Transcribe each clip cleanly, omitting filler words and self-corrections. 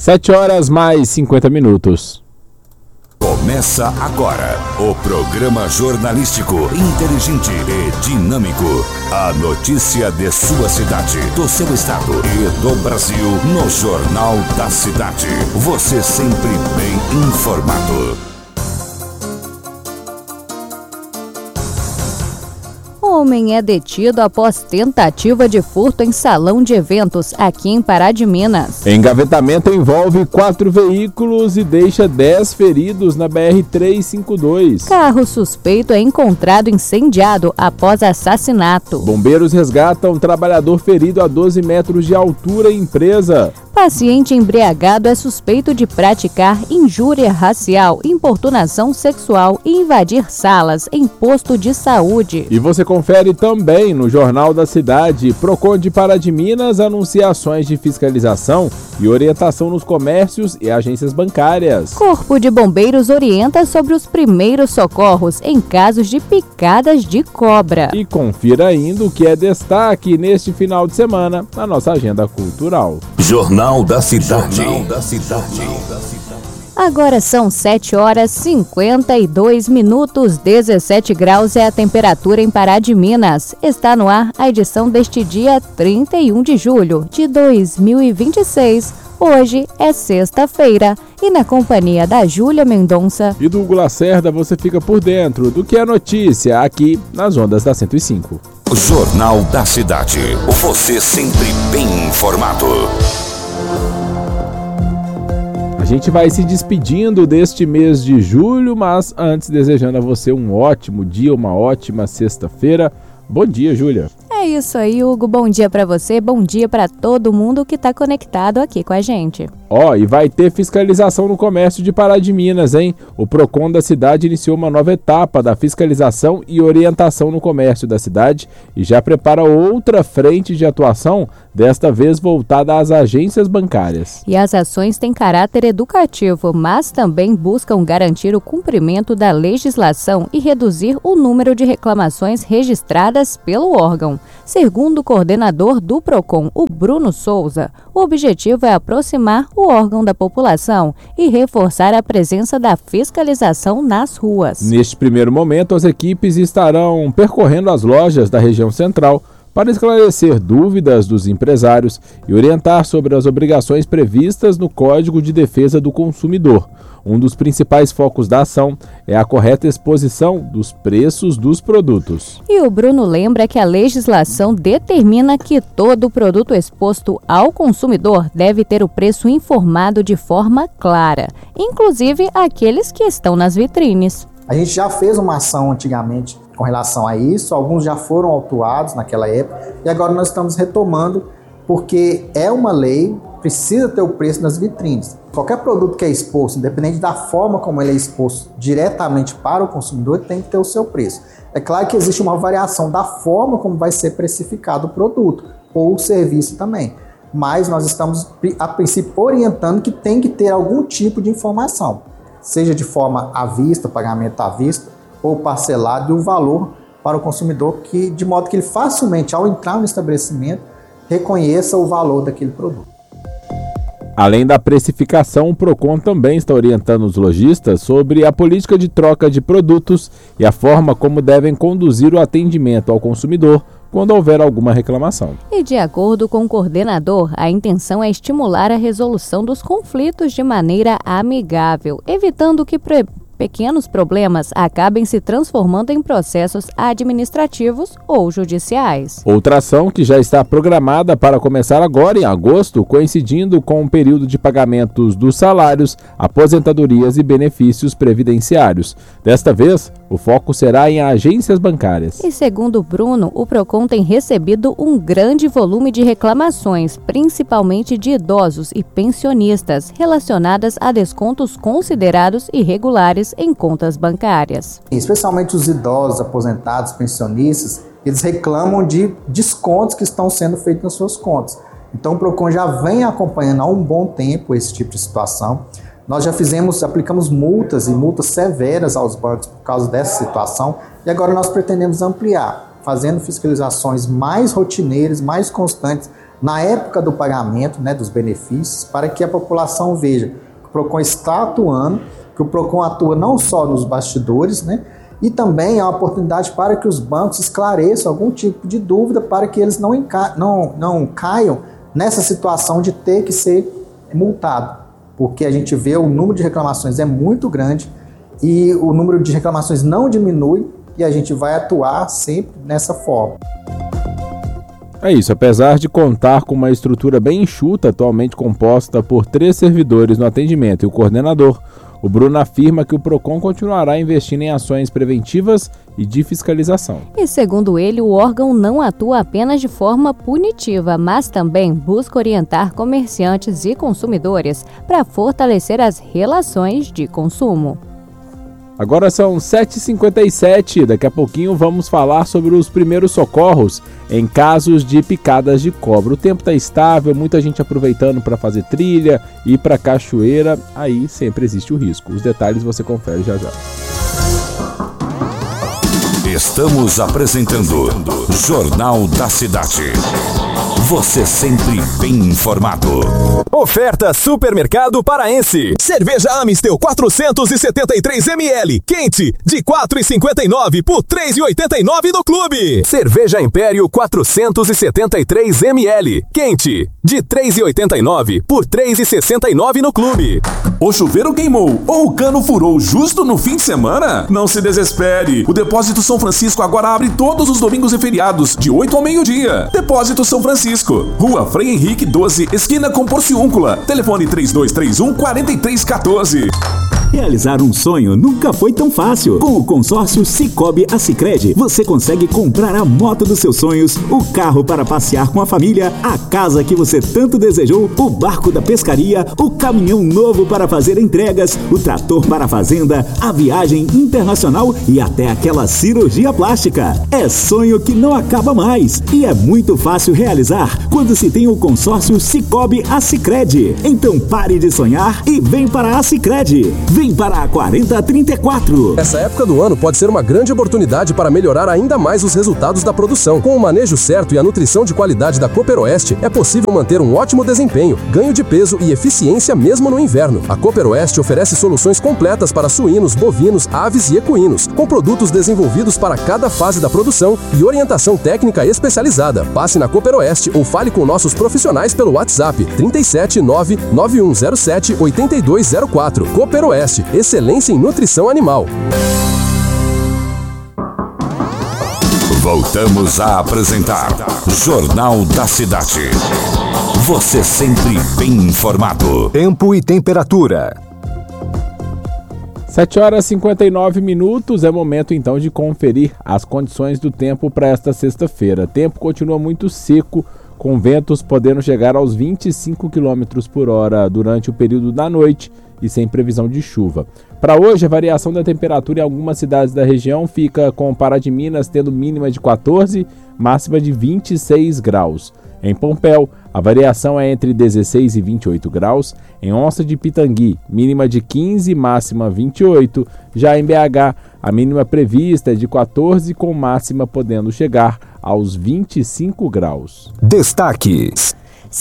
7h mais 50. Começa agora o programa jornalístico inteligente e dinâmico. A notícia de sua cidade, do seu estado e do Brasil no Jornal da Cidade. Você sempre bem informado. Homem é detido após tentativa de furto em salão de eventos aqui em Pará de Minas. Engavetamento envolve 4 veículos e deixa 10 feridos na BR-352. Carro suspeito é encontrado incendiado após assassinato. Bombeiros resgatam trabalhador ferido a 12 metros de altura em empresa. Paciente embriagado é suspeito de praticar injúria racial, importunação sexual e invadir salas em posto de saúde. E você confere também no Jornal da Cidade. Procon de Pará de Minas anuncia ações de fiscalização e orientação nos comércios e agências bancárias. Corpo de Bombeiros orienta sobre os primeiros socorros em casos de picadas de cobra. E confira ainda o que é destaque neste final de semana na nossa agenda cultural. Jornal da Cidade. Agora são 7h52, 17 graus é a temperatura em Pará de Minas. Está no ar a edição deste dia 31 de julho de 2026. Hoje é sexta-feira e na companhia da Júlia Mendonça e do Hugo Lacerda você fica por dentro do que é notícia aqui nas ondas da 105. Jornal da Cidade. Você sempre bem informado. A gente vai se despedindo deste mês de julho, mas antes desejando a você um ótimo dia, uma ótima sexta-feira. Bom dia, Júlia. É isso aí, Hugo. Bom dia para você, bom dia para todo mundo que está conectado aqui com a gente. E vai ter fiscalização no comércio de Pará de Minas, hein? O Procon da cidade iniciou uma nova etapa da fiscalização e orientação no comércio da cidade e já prepara outra frente de atuação, desta vez voltada às agências bancárias. E as ações têm caráter educativo, mas também buscam garantir o cumprimento da legislação e reduzir o número de reclamações registradas pelo órgão. Segundo o coordenador do Procon, o Bruno Souza, o objetivo é aproximar o órgão da população e reforçar a presença da fiscalização nas ruas. Neste primeiro momento, as equipes estarão percorrendo as lojas da região central para esclarecer dúvidas dos empresários e orientar sobre as obrigações previstas no Código de Defesa do Consumidor. Um dos principais focos da ação é a correta exposição dos preços dos produtos. E o Bruno lembra que a legislação determina que todo produto exposto ao consumidor deve ter o preço informado de forma clara, inclusive aqueles que estão nas vitrines. A gente já fez uma ação antigamente com relação a isso, alguns já foram autuados naquela época e agora nós estamos retomando porque é uma lei, precisa ter o preço nas vitrines. Qualquer produto que é exposto, independente da forma como ele é exposto diretamente para o consumidor, tem que ter o seu preço. É claro que existe uma variação da forma como vai ser precificado o produto ou o serviço também, mas nós estamos, a princípio, orientando que tem que ter algum tipo de informação, seja de forma à vista, pagamento à vista, ou parcelado, e o valor para o consumidor, de modo que ele facilmente, ao entrar no estabelecimento, reconheça o valor daquele produto. Além da precificação, o Procon também está orientando os lojistas sobre a política de troca de produtos e a forma como devem conduzir o atendimento ao consumidor quando houver alguma reclamação. E de acordo com o coordenador, a intenção é estimular a resolução dos conflitos de maneira amigável, evitando que pequenos problemas acabem se transformando em processos administrativos ou judiciais. Outra ação que já está programada para começar agora em agosto, coincidindo com o período de pagamentos dos salários, aposentadorias e benefícios previdenciários. Desta vez, o foco será em agências bancárias. E segundo Bruno, o Procon tem recebido um grande volume de reclamações, principalmente de idosos e pensionistas, relacionadas a descontos considerados irregulares em contas bancárias. Especialmente os idosos, aposentados, pensionistas, eles reclamam de descontos que estão sendo feitos nas suas contas. Então o Procon já vem acompanhando há um bom tempo esse tipo de situação. Nós já aplicamos multas e multas severas aos bancos por causa dessa situação e agora nós pretendemos ampliar, fazendo fiscalizações mais rotineiras, mais constantes na época do pagamento, né, dos benefícios, para que a população veja que o PROCON está atuando, que o PROCON atua não só nos bastidores, né, e também é uma oportunidade para que os bancos esclareçam algum tipo de dúvida para que eles não caiam nessa situação de ter que ser multado, porque a gente vê o número de reclamações é muito grande e o número de reclamações não diminui e a gente vai atuar sempre nessa forma. É isso, apesar de contar com uma estrutura bem enxuta, atualmente composta por 3 servidores no atendimento e o coordenador, o Bruno afirma que o PROCON continuará investindo em ações preventivas e de fiscalização. E segundo ele, o órgão não atua apenas de forma punitiva, mas também busca orientar comerciantes e consumidores para fortalecer as relações de consumo. Agora são 7h57, daqui a pouquinho vamos falar sobre os primeiros socorros em casos de picadas de cobra. O tempo está estável, muita gente aproveitando para fazer trilha, ir para cachoeira, aí sempre existe o risco. Os detalhes você confere já já. Estamos apresentando Jornal da Cidade. Você sempre bem informado. Oferta Supermercado Paraense. Cerveja Amistel 473 ml, quente, de R$ 4,59 por R$ 3,89 no clube. Cerveja Império 473 ml, quente, de R$ 3,89 por R$ 3,69 no clube. O chuveiro queimou ou o cano furou justo no fim de semana? Não se desespere. O Depósito São Francisco agora abre todos os domingos e feriados, de 8 ao meio-dia. Depósito São Francisco, Rua Frei Henrique 12, esquina com Porciúncula. Telefone 3231-4314. Realizar um sonho nunca foi tão fácil. Com o consórcio Sicoob Assicred, você consegue comprar a moto dos seus sonhos, o carro para passear com a família, a casa que você tanto desejou, o barco da pescaria, o caminhão novo para fazer entregas, o trator para a fazenda, a viagem internacional e até aquela cirurgia plástica. É sonho que não acaba mais e é muito fácil realizar quando se tem o consórcio Sicoob Assicred. Então pare de sonhar e vem para a Assicred. Vem para a 4034. Essa época do ano pode ser uma grande oportunidade para melhorar ainda mais os resultados da produção. Com o manejo certo e a nutrição de qualidade da Cooper Oeste, é possível manter um ótimo desempenho, ganho de peso e eficiência mesmo no inverno. A Cooper Oeste oferece soluções completas para suínos, bovinos, aves e equinos, com produtos desenvolvidos para cada fase da produção e orientação técnica especializada. Passe na Cooper Oeste ou fale com nossos profissionais pelo WhatsApp 379-9107-8204. Cooper Oeste, excelência em nutrição animal. Voltamos a apresentar Jornal da Cidade. Você sempre bem informado. Tempo e temperatura. 7h59, é momento então de conferir as condições do tempo para esta sexta-feira. O tempo continua muito seco, com ventos podendo chegar aos 25 km por hora durante o período da noite e sem previsão de chuva. Para hoje, a variação da temperatura em algumas cidades da região fica com Pará de Minas tendo mínima de 14, máxima de 26 graus. Em Pompéu, a variação é entre 16 e 28 graus. Em Onça de Pitangui, mínima de 15, máxima 28. Já em BH, a mínima prevista é de 14, com máxima podendo chegar aos 25 graus. Destaques.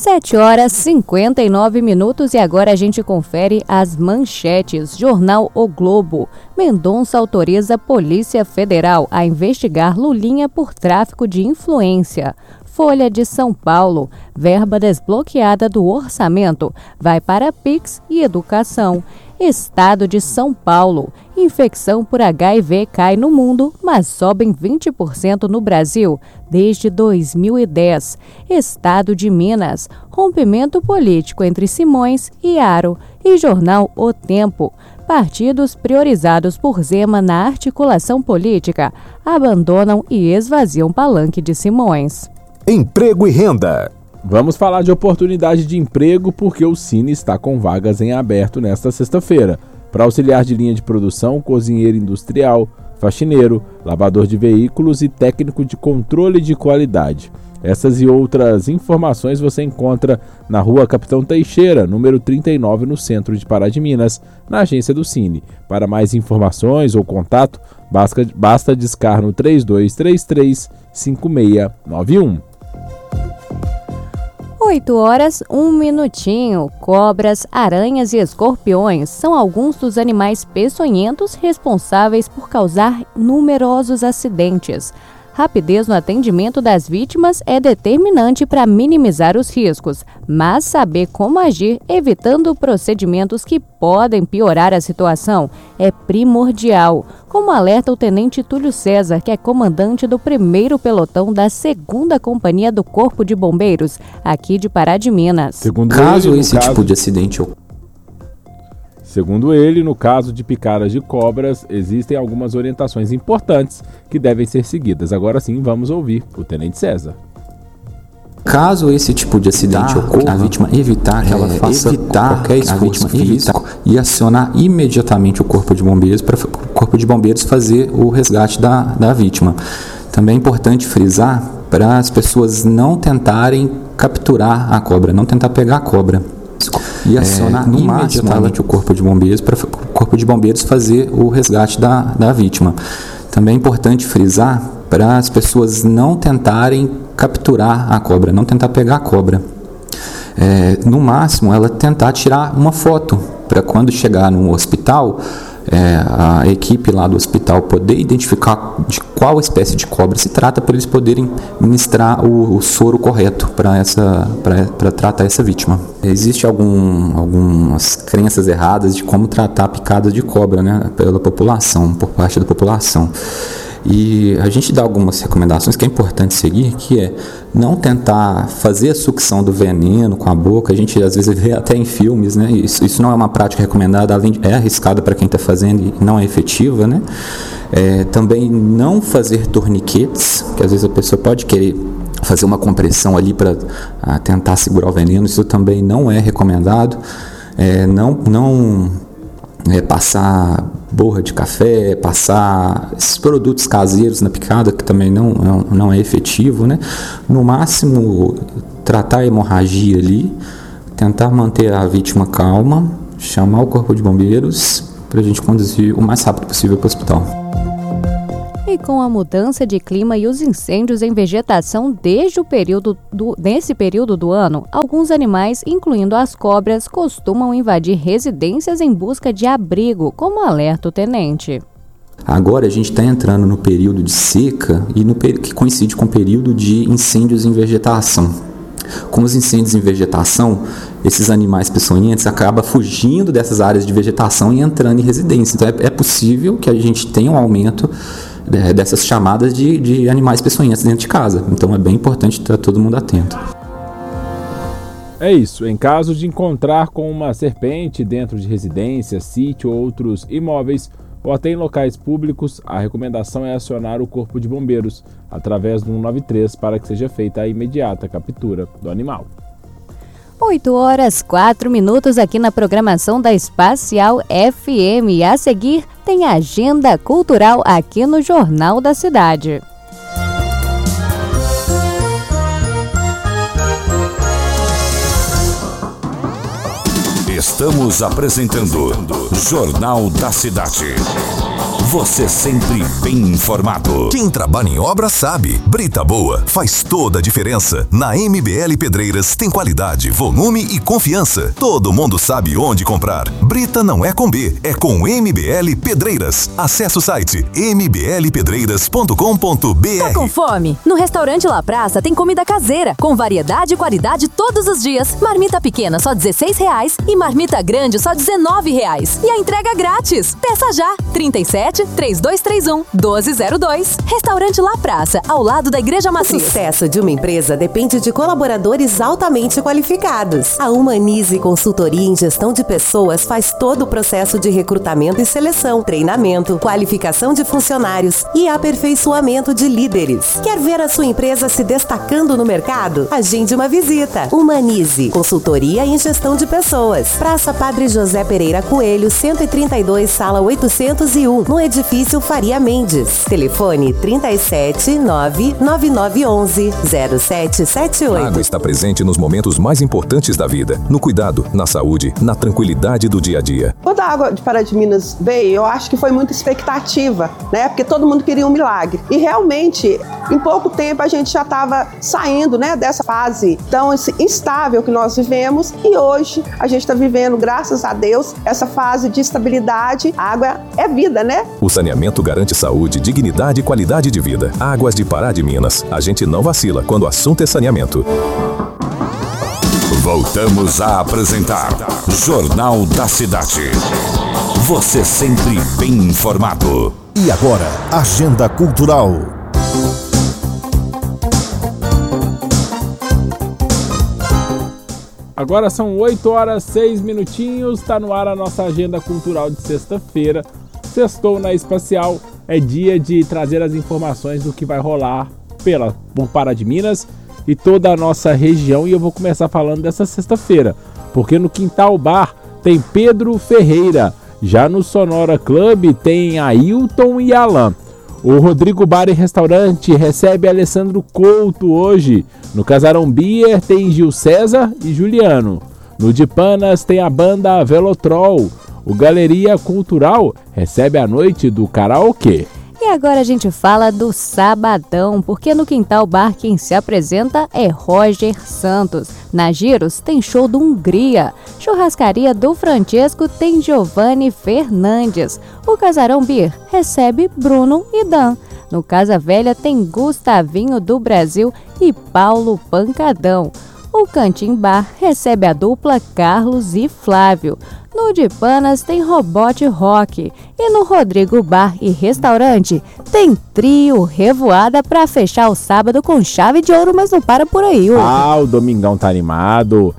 7h59 e agora a gente confere as manchetes. Jornal O Globo. Mendonça autoriza Polícia Federal a investigar Lulinha por tráfico de influência. Folha de São Paulo. Verba desbloqueada do orçamento vai para Pix e educação. Estado de São Paulo. Infecção por HIV cai no mundo, mas sobe em 20% no Brasil desde 2010. Estado de Minas. Rompimento político entre Simões e Aro. E jornal O Tempo. Partidos priorizados por Zema na articulação política abandonam e esvaziam palanque de Simões. Emprego e renda. Vamos falar de oportunidade de emprego porque o Cine está com vagas em aberto nesta sexta-feira. Para auxiliar de linha de produção, cozinheiro industrial, faxineiro, lavador de veículos e técnico de controle de qualidade. Essas e outras informações você encontra na Rua Capitão Teixeira, número 39, no centro de Pará de Minas, na agência do Cine. Para mais informações ou contato, basta discar no 3233-5691. 8h01. Cobras, aranhas e escorpiões são alguns dos animais peçonhentos responsáveis por causar numerosos acidentes. Rapidez no atendimento das vítimas é determinante para minimizar os riscos, mas saber como agir, evitando procedimentos que podem piorar a situação, é primordial, como alerta o Tenente Túlio César, que é comandante do 1º pelotão da 2ª Companhia do Corpo de Bombeiros, aqui de Pará de Minas. Segundo ele, no caso de picadas de cobras, existem algumas orientações importantes que devem ser seguidas. Agora sim, vamos ouvir o Tenente César. Caso esse tipo de acidente ocorra, a vítima evitar que ela faça qualquer esforço físico e acionar imediatamente o Corpo de Bombeiros para o Corpo de Bombeiros fazer o resgate da vítima. Também é importante frisar para as pessoas não tentarem capturar a cobra, não tentar pegar a cobra. E acionar imediatamente o Corpo de Bombeiros para o Corpo de Bombeiros fazer o resgate da vítima. Também é importante frisar para as pessoas não tentarem capturar a cobra, não tentar pegar a cobra. No máximo, ela tentar tirar uma foto para quando chegar no hospital, a equipe lá do hospital poder identificar de qual espécie de cobra se trata, para eles poderem ministrar o soro correto para tratar essa vítima. Existem algumas crenças erradas de como tratar a picada de cobra, né, pela população, por parte da população. E a gente dá algumas recomendações que é importante seguir, que é não tentar fazer a sucção do veneno com a boca. A gente às vezes vê até em filmes, né? Isso não é uma prática recomendada, além de, é arriscada para quem está fazendo e não é efetiva, né? Também não fazer torniquetes, que às vezes a pessoa pode querer fazer uma compressão ali para tentar segurar o veneno. Isso também não é recomendado. Passar borra de café, passar esses produtos caseiros na picada, que também não é efetivo, né? No máximo, tratar a hemorragia ali, tentar manter a vítima calma, chamar o Corpo de Bombeiros para a gente conduzir o mais rápido possível para o hospital. E com a mudança de clima e os incêndios em vegetação nesse período do ano, alguns animais, incluindo as cobras, costumam invadir residências em busca de abrigo, como alerta o tenente. Agora a gente está entrando no período de seca e que coincide com o período de incêndios em vegetação. Com os incêndios em vegetação, esses animais peçonhentos acabam fugindo dessas áreas de vegetação e entrando em residência. Então é possível que a gente tenha um aumento dessas chamadas de animais peçonhentos dentro de casa. Então é bem importante estar todo mundo atento. É isso. Em caso de encontrar com uma serpente dentro de residência, sítio ou outros imóveis, ou até em locais públicos, a recomendação é acionar o Corpo de Bombeiros através do 193 para que seja feita a imediata captura do animal. 8h04 aqui na programação da Espacial FM. E a seguir tem agenda cultural aqui no Jornal da Cidade. Estamos apresentando Jornal da Cidade. Você sempre bem informado. Quem trabalha em obra sabe. Brita boa faz toda a diferença. Na MBL Pedreiras tem qualidade, volume e confiança. Todo mundo sabe onde comprar. Brita não é com B, é com MBL Pedreiras. Acesse o site mblpedreiras.com.br. Tá com fome? No restaurante La Praça tem comida caseira, com variedade e qualidade todos os dias. Marmita pequena só R$16 e marmita grande só R$19. E a entrega grátis. Peça já. 37-3231-1202. Restaurante La Praça, ao lado da Igreja Matriz. O sucesso de uma empresa depende de colaboradores altamente qualificados. A Humanize Consultoria em Gestão de Pessoas faz todo o processo de recrutamento e seleção, treinamento, qualificação de funcionários e aperfeiçoamento de líderes. Quer ver a sua empresa se destacando no mercado? Agende uma visita. Humanize Consultoria em Gestão de Pessoas. Praça Padre José Pereira Coelho, 132, sala 801, no Edifício Faria Mendes. Telefone 37999110778. A água está presente nos momentos mais importantes da vida, no cuidado, na saúde, na tranquilidade do dia a dia. Quando a água de Pará de Minas veio, eu acho que foi muita expectativa, né? Porque todo mundo queria um milagre. E realmente, em pouco tempo a gente já estava saindo, né, dessa fase tão instável que nós vivemos, e hoje a gente está vivendo, graças a Deus, essa fase de estabilidade. A água é vida, né? O saneamento garante saúde, dignidade e qualidade de vida. Águas de Pará de Minas. A gente não vacila quando o assunto é saneamento. Voltamos a apresentar Jornal da Cidade. Você sempre bem informado. E agora, Agenda Cultural. Agora são 8h06, está no ar a nossa agenda cultural de sexta-feira. Sextou na Espacial, é dia de trazer as informações do que vai rolar por Pará de Minas e toda a nossa região. E eu vou começar falando dessa sexta-feira, porque no Quintal Bar tem Pedro Ferreira, já no Sonora Club tem Ailton e Alan. O Rodrigo Bar e Restaurante recebe Alessandro Couto hoje. No Casarão Beer tem Gil César e Juliano. No de Panas tem a banda Velotrol. O Galeria Cultural recebe a noite do karaokê. E agora a gente fala do Sabadão, porque no Quintal Bar quem se apresenta é Roger Santos. Na Giros tem show do Hungria. Churrascaria do Francesco tem Giovanni Fernandes. O Casarão Beer recebe Bruno e Dan. No Casa Velha tem Gustavinho do Brasil e Paulo Pancadão. O Cantim Bar recebe a dupla Carlos e Flávio. No de Panas tem Robot Rock. E no Rodrigo Bar e Restaurante tem Trio Revoada para fechar o sábado com chave de ouro, mas não para por aí. O domingão tá animado.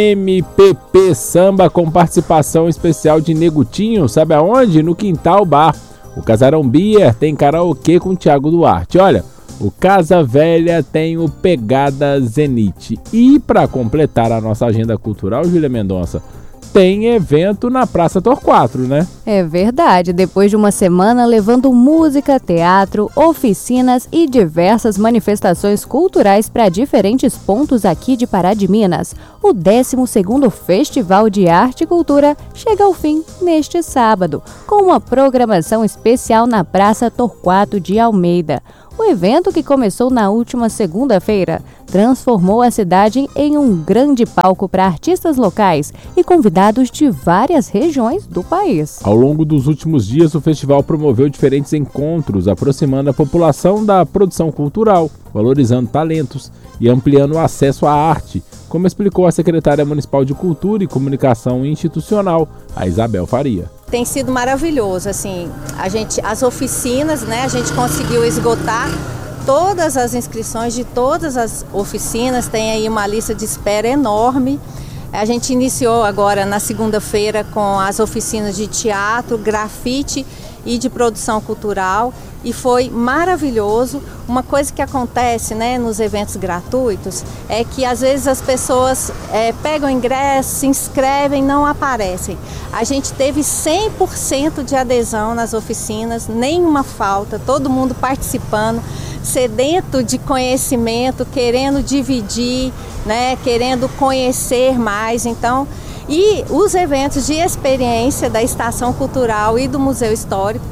MPP Samba com participação especial de Negutinho, sabe aonde? No Quintal Bar. O Casarão Beer tem karaokê com Thiago Duarte. Olha, o Casa Velha tem o Pegada Zenit. E para completar a nossa agenda cultural, Júlia Mendonça, tem evento na Praça Torquato, né? É verdade, depois de uma semana levando música, teatro, oficinas e diversas manifestações culturais para diferentes pontos aqui de Pará de Minas, o 12º Festival de Arte e Cultura chega ao fim neste sábado, com uma programação especial na Praça Torquato de Almeida. O evento, que começou na última segunda-feira, transformou a cidade em um grande palco para artistas locais e convidados de várias regiões do país. Ao longo dos últimos dias, o festival promoveu diferentes encontros, aproximando a população da produção cultural, valorizando talentos e ampliando o acesso à arte, como explicou a secretária municipal de Cultura e Comunicação Institucional, a Isabel Faria. Tem sido maravilhoso, assim, as oficinas, né, a gente conseguiu esgotar todas as inscrições de todas as oficinas, tem aí uma lista de espera enorme. A gente iniciou agora na segunda-feira com as oficinas de teatro, grafite e de produção cultural, e foi maravilhoso. Uma coisa que acontece, né, nos eventos gratuitos é que às vezes as pessoas pegam ingresso, se inscrevem, não aparecem. A gente teve 100% de adesão nas oficinas, nenhuma falta, todo mundo participando, sedento de conhecimento, querendo dividir, né, querendo conhecer mais. Então, e os eventos de experiência da Estação Cultural e do Museu Histórico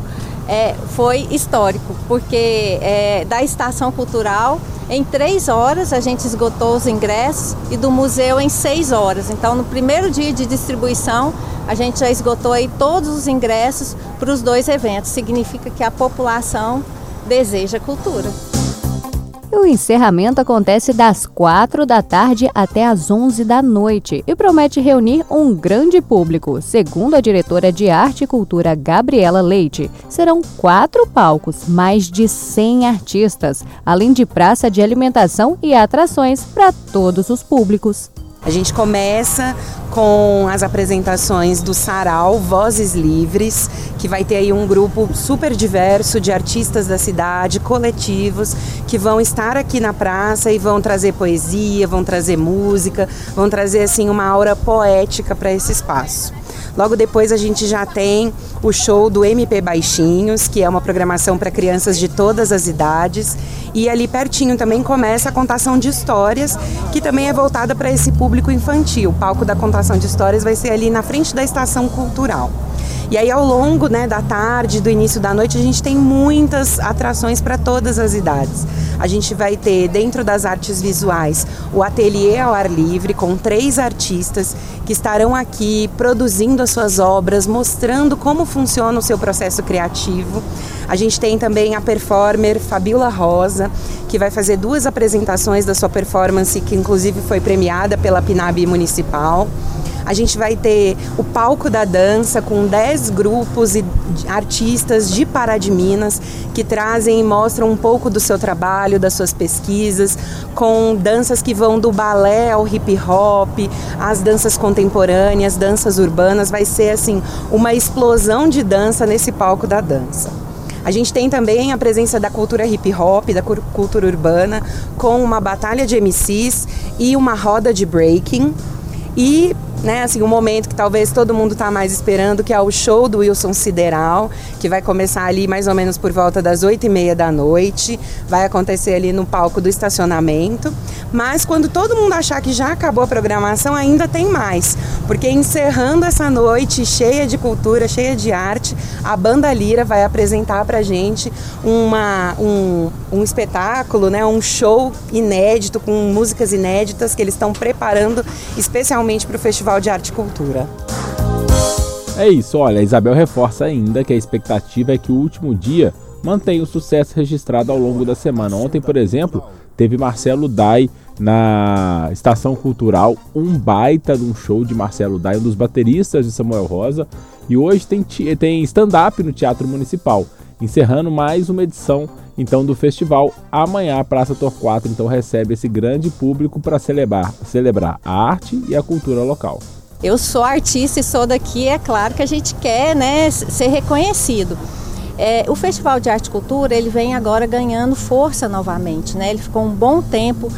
foi histórico, porque da Estação Cultural, em 3 horas a gente esgotou os ingressos e do museu em 6 horas. Então, no primeiro dia de distribuição, a gente já esgotou aí todos os ingressos para os 2 eventos. Significa que a população deseja cultura. E o encerramento acontece das 4 da tarde até as 11 da noite e promete reunir um grande público. Segundo a diretora de Arte e Cultura, Gabriela Leite, serão 4 palcos, mais de 100 artistas, além de praça de alimentação e atrações para todos os públicos. A gente começa com as apresentações do Sarau Vozes Livres, que vai ter aí um grupo super diverso de artistas da cidade, coletivos, que vão estar aqui na praça e vão trazer poesia, vão trazer música, vão trazer assim uma aura poética para esse espaço. Logo depois a gente já tem o show do MP Baixinhos, que é uma programação para crianças de todas as idades. E ali pertinho também começa a contação de histórias, que também é voltada para esse público infantil. O palco da contação de histórias vai ser ali na frente da Estação Cultural. E aí ao longo, né, da tarde, do início da noite, a gente tem muitas atrações para todas as idades. A gente vai ter, dentro das artes visuais, o ateliê ao ar livre, com 3 artistas que estarão aqui produzindo as suas obras, mostrando como funciona o seu processo criativo. A gente tem também a performer Fabiola Rosa, que vai fazer 2 apresentações da sua performance, que inclusive foi premiada pela PNAB Municipal. A gente vai ter o palco da dança com 10 grupos e artistas de Pará de Minas que trazem e mostram um pouco do seu trabalho, das suas pesquisas, com danças que vão do balé ao hip hop, as danças contemporâneas, danças urbanas. Vai ser assim uma explosão de dança nesse palco da dança. A gente tem também a presença da cultura hip hop, da cultura urbana, com uma batalha de MCs e uma roda de breaking. E, né, assim, um momento que talvez todo mundo está mais esperando, que é o show do Wilson Sideral, que vai começar ali mais ou menos por volta das 8h30 da noite, vai acontecer ali no palco do estacionamento, mas quando todo mundo achar que já acabou a programação, ainda tem mais, porque encerrando essa noite cheia de cultura, cheia de arte, a Banda Lira vai apresentar pra gente um espetáculo, né, um show inédito, com músicas inéditas que eles estão preparando especialmente para o Festival de Arte e Cultura. É isso, olha, a Isabel reforça ainda que a expectativa é que o último dia mantenha o sucesso registrado ao longo da semana. Ontem, por exemplo, teve Marcelo Dai na Estação Cultural, um baita de um show de Marcelo Dai, um dos bateristas de Samuel Rosa, e hoje tem stand-up no Teatro Municipal, encerrando mais uma edição então do festival. Amanhã a Praça Torquato então recebe esse grande público para celebrar a arte e a cultura local. Eu sou artista e sou daqui, é claro que a gente quer, né, ser reconhecido. O Festival de Arte e Cultura, ele vem agora ganhando força novamente, né? Ele ficou um bom tempo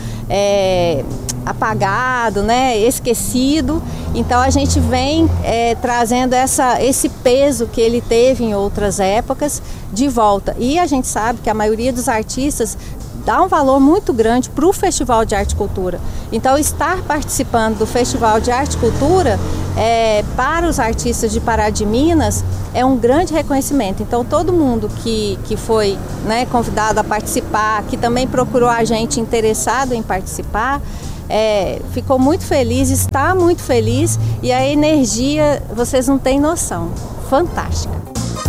apagado, né, esquecido. Então a gente vem trazendo esse peso que ele teve em outras épocas de volta. E a gente sabe que a maioria dos artistas dá um valor muito grande para o Festival de Arte e Cultura. Então, estar participando do Festival de Arte e Cultura para os artistas de Pará de Minas é um grande reconhecimento. Então, todo mundo que foi, né, convidado a participar, que também procurou a gente interessado em participar, ficou muito feliz, está muito feliz, e a energia, vocês não têm noção, fantástica.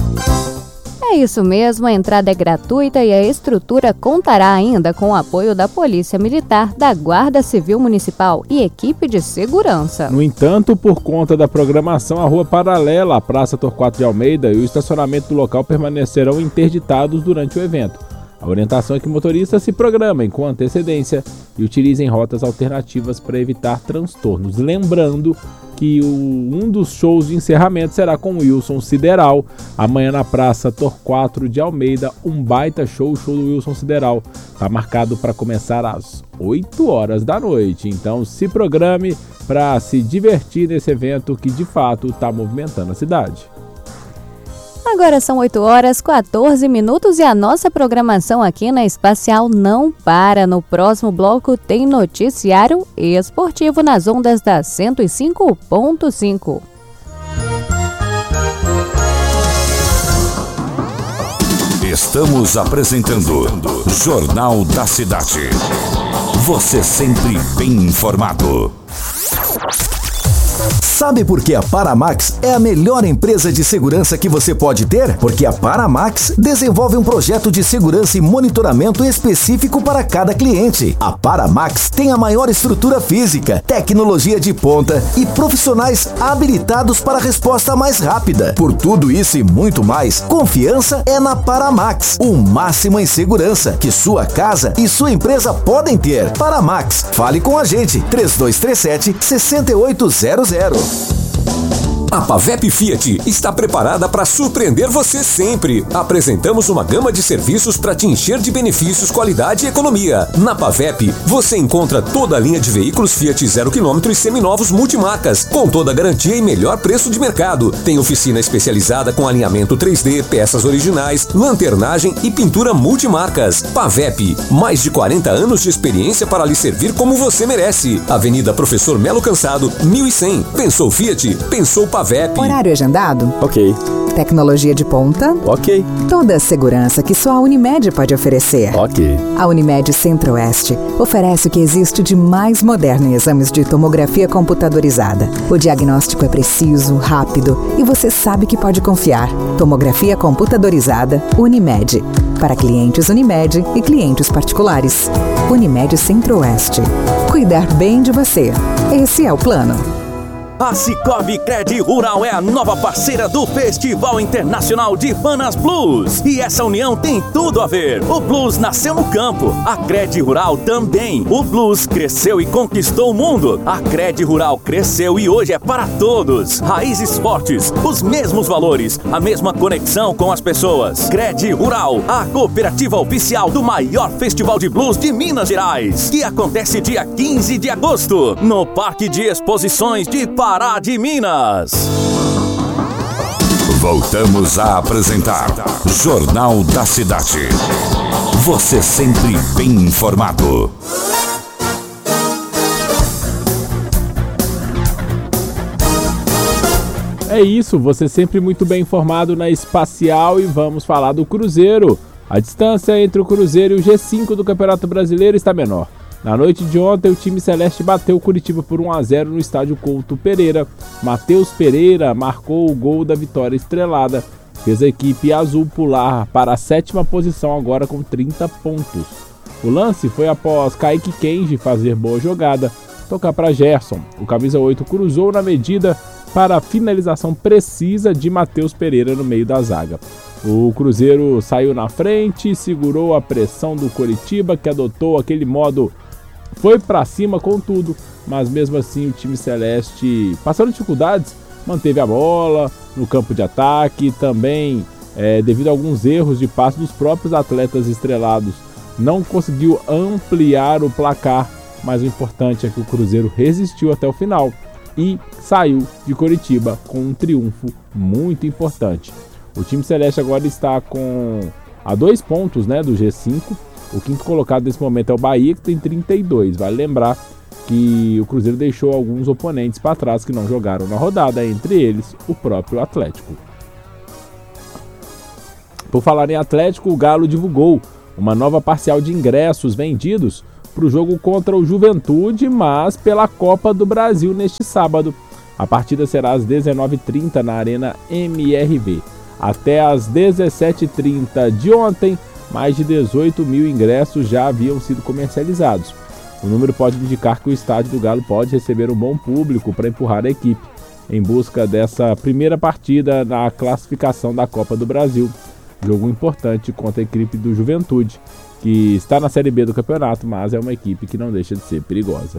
É isso mesmo, a entrada é gratuita e a estrutura contará ainda com o apoio da Polícia Militar, da Guarda Civil Municipal e equipe de segurança. No entanto, por conta da programação, a rua paralela à Praça Torquato de Almeida e o estacionamento do local permanecerão interditados durante o evento. A orientação é que motoristas se programem com antecedência e utilizem rotas alternativas para evitar transtornos. Lembrando que um dos shows de encerramento será com Wilson Sideral, amanhã na Praça Torquato de Almeida, um baita show, o show do Wilson Sideral. Está marcado para começar às 8 horas da noite, então se programe para se divertir nesse evento que de fato está movimentando a cidade. Agora são 8h14 e a nossa programação aqui na Espacial não para. No próximo bloco tem noticiário esportivo nas ondas da 105.5. Estamos apresentando Jornal da Cidade. Você sempre bem informado. Sabe por que a Paramax é a melhor empresa de segurança que você pode ter? Porque a Paramax desenvolve um projeto de segurança e monitoramento específico para cada cliente. A Paramax tem a maior estrutura física, tecnologia de ponta e profissionais habilitados para a resposta mais rápida. Por tudo isso e muito mais, confiança é na Paramax. O máximo em segurança que sua casa e sua empresa podem ter. Paramax, fale com a gente, 3237-6800. A Pavep Fiat está preparada para surpreender você sempre. Apresentamos uma gama de serviços para te encher de benefícios, qualidade e economia. Na Pavep, você encontra toda a linha de veículos Fiat 0 km e seminovos multimarcas, com toda a garantia e melhor preço de mercado. Tem oficina especializada com alinhamento 3D, peças originais, lanternagem e pintura multimarcas. Pavep, mais de 40 anos de experiência para lhe servir como você merece. Avenida Professor Melo Cansado, 1100. Pensou Fiat? Pensou Pavep. Horário agendado? Ok. Tecnologia de ponta? Ok. Toda a segurança que só a Unimed pode oferecer. Ok. A Unimed Centro-Oeste oferece o que existe de mais moderno em exames de tomografia computadorizada. O diagnóstico é preciso, rápido e você sabe que pode confiar. Tomografia computadorizada Unimed. Para clientes Unimed e clientes particulares. Unimed Centro-Oeste. Cuidar bem de você. Esse é o plano. A Cicobi Cred Rural é a nova parceira do Festival Internacional de Fanas Blues. E essa união tem tudo a ver. O blues nasceu no campo, a Cred Rural também. O blues cresceu e conquistou o mundo. A Cred Rural cresceu e hoje é para todos. Raízes fortes, os mesmos valores, a mesma conexão com as pessoas. Cred Rural, a cooperativa oficial do maior festival de blues de Minas Gerais, que acontece dia 15 de agosto, no Parque de Exposições de Pará de Minas. Voltamos a apresentar Jornal da Cidade. Você sempre bem informado. É isso, você sempre muito bem informado na Espacial e vamos falar do Cruzeiro. A distância entre o Cruzeiro e o G5 do Campeonato Brasileiro está menor. Na noite de ontem, o time celeste bateu o Curitiba por 1-0 no estádio Couto Pereira. Matheus Pereira marcou o gol da vitória estrelada. Fez a equipe azul pular para a 7ª posição agora com 30 pontos. O lance foi após Kaique Kenji fazer boa jogada, tocar para Gerson. O camisa 8 cruzou na medida para a finalização precisa de Matheus Pereira no meio da zaga. O Cruzeiro saiu na frente, segurou a pressão do Coritiba, que adotou aquele modo foi para cima com tudo, mas mesmo assim o time celeste, passando dificuldades, manteve a bola no campo de ataque, também devido a alguns erros de passe dos próprios atletas estrelados, não conseguiu ampliar o placar, mas o importante é que o Cruzeiro resistiu até o final e saiu de Coritiba com um triunfo muito importante. O time celeste agora está a 2 pontos, do G5. O quinto colocado nesse momento é o Bahia, que tem 32. Vale lembrar que o Cruzeiro deixou alguns oponentes para trás que não jogaram na rodada, entre eles o próprio Atlético. Por falar em Atlético, o Galo divulgou uma nova parcial de ingressos vendidos para o jogo contra o Juventude, mas pela Copa do Brasil neste sábado. A partida será às 19h30 na Arena MRV. Até às 17h30 de ontem, mais de 18 mil ingressos já haviam sido comercializados. O número pode indicar que o estádio do Galo pode receber um bom público para empurrar a equipe em busca dessa primeira partida na classificação da Copa do Brasil. Jogo importante contra a equipe do Juventude, que está na Série B do campeonato, mas é uma equipe que não deixa de ser perigosa.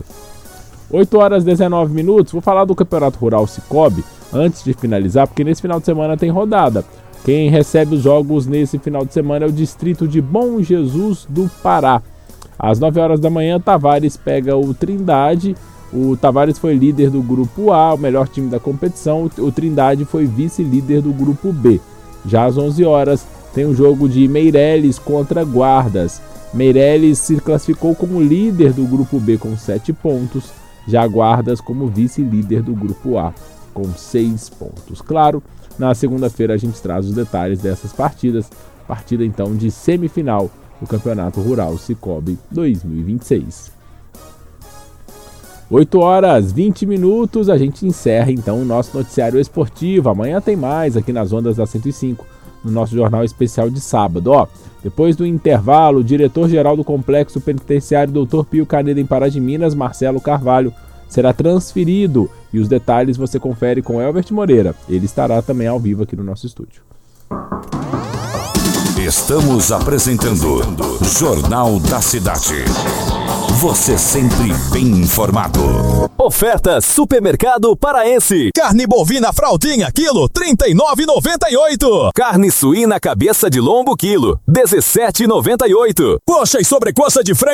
8h19, vou falar do Campeonato Rural Cicobi antes de finalizar, porque nesse final de semana tem rodada. Quem recebe os jogos nesse final de semana é o distrito de Bom Jesus do Pará. Às 9h da manhã, Tavares pega o Trindade. O Tavares foi líder do grupo A, o melhor time da competição. O Trindade foi vice-líder do grupo B. Já às 11h tem o jogo de Meireles contra Guardas. Meireles se classificou como líder do grupo B com 7 pontos. Já Guardas como vice-líder do grupo A com 6 pontos. Claro, na segunda-feira a gente traz os detalhes dessas partidas. Partida então de semifinal do Campeonato Rural Cicobi 2026. 8h20, a gente encerra então o nosso noticiário esportivo. Amanhã tem mais aqui nas ondas da 105, no nosso jornal especial de sábado. Depois do intervalo, o diretor-geral do Complexo Penitenciário Dr. Pio Caneda em Pará de Minas, Marcelo Carvalho, será transferido e os detalhes você confere com Elbert Moreira. Ele estará também ao vivo aqui no nosso estúdio. Estamos apresentando Jornal da Cidade. Você sempre bem informado. Oferta Supermercado Paraense. Carne bovina fraldinha, quilo, R$ 39,98. Carne suína cabeça de lombo, quilo, R$ 17,98. Coxa e sobrecoxa de frango